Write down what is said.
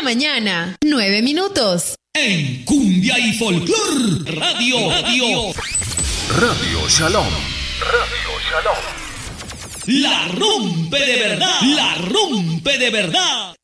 mañana, 9 minutos. En Cumbia y Folclor Radio Shalom. La rompe de verdad.